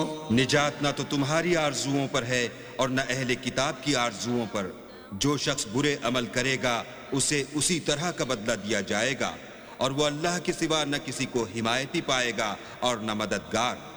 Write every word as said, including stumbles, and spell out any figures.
निजात ना तो तुम्हारी आरजुओं पर है और न अहले किताब की आरजुओं पर। जो शख्स बुरे अमल करेगा उसे उसी तरह का बदला दिया जाएगा और वो अल्लाह के सिवा न किसी को हिमायती पाएगा और न मददगार।